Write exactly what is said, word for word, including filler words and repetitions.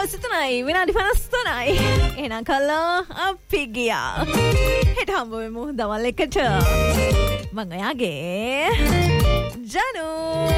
විසි තුනයි විනාඩි පනස් තුනයි. එහෙනම් කල්ලා අපි ගියා. හෙට හම්බ වෙමු දවල් එකට. මම ඔයාගේ ජනු